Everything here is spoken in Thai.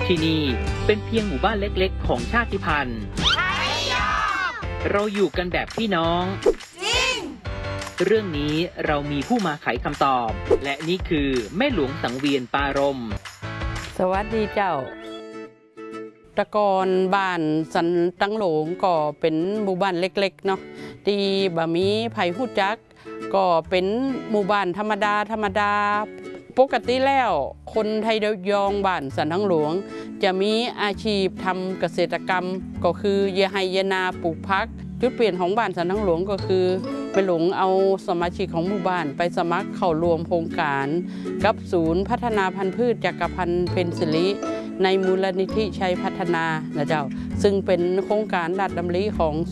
ที่นี่เป็นเพียงหมู่บ้านเล็กๆของชาติพันธุ์เราอยู่กันแบบพี่น้องจริงเรื่องนี้เรามีผู้มาไขคำตอบและนี่คือแม่หลวงสังเวียนปารมสวัสดีเจ้าตะกอนบ้านสันตังหลงก็เป็นหมู่บ้านเล็กๆเนาะที่บะมีไผ่หู้จักก็เป็นหมู่บ้านธรรมดาปกติแล้วคนไทยยองบ้านสันตังหลวงจะมีอาชีพทำเกษตรกรรมก็คือเยไฮเยนาปลูกพักจุดเปลี่ยนของบ้านสันตังหลวงก็คือไปหลงเอาสมาชิกของหมู่บ้านไปสมัครเข้ารวมโครงการกับศูนย์พัฒนาพันธุ์พืชจักรพันธ์เพ็ญศิริในมูลนิธิชัยพัฒนานะเจ้าซึ่งเป็นโครงการรัฐดำริของ